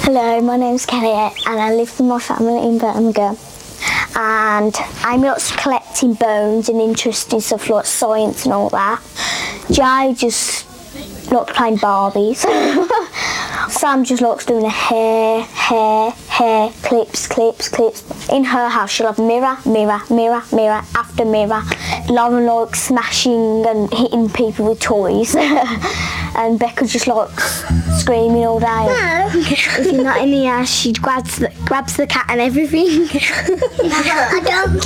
Hello, my name's Kelly and I live with my family in Birmingham. And I'm lots collecting bones and interested in stuff like science and all that. Jay just likes playing Barbies. Sam just likes doing her hair, clips. In her house she'll have mirror after mirror. Lauren likes smashing and hitting people with toys. And Becca just likes screaming all day. No. If you're not in the house, she grabs the cat and everything. I don't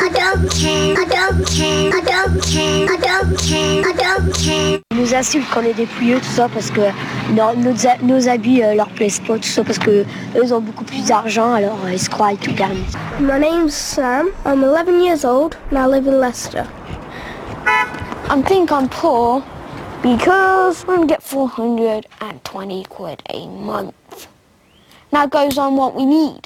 care. Ils nous insultent quand on est dépouilleux, tout ça, parce que nos habits leur plaisent pas, tout ça, parce que eux ont beaucoup plus d'argent, alors ils se croient tout permis. My name's Sam. I'm 11 years old and I live in Leicester. I think I'm poor because we get 420 quid a month. That goes on what we need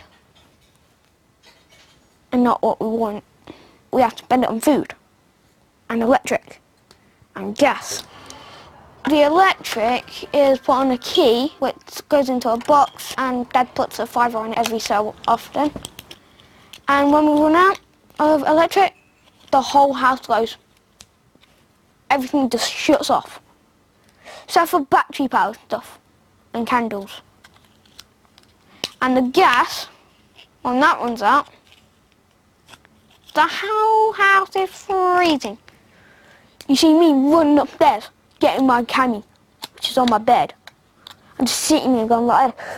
and not what we want. We have to spend it on food and electric and gas. The electric is put on a key which goes into a box and Dad puts a fiver on it every so often. And when we run out of electric, the whole house goes. Everything just shuts off. Except for battery powered stuff and candles. And the gas, when that runs out, the whole house is freezing. You see me running upstairs, getting my cami, which is on my bed, and just sitting there going like,